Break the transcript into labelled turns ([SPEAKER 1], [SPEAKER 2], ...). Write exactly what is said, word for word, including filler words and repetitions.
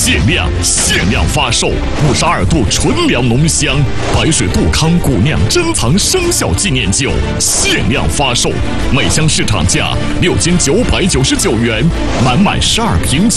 [SPEAKER 1] 限量限量发售，五十二度纯粮浓香白水杜康古酿珍藏生肖纪念酒，限量发售，每箱市场价六千九百九十九元，满满十二瓶酒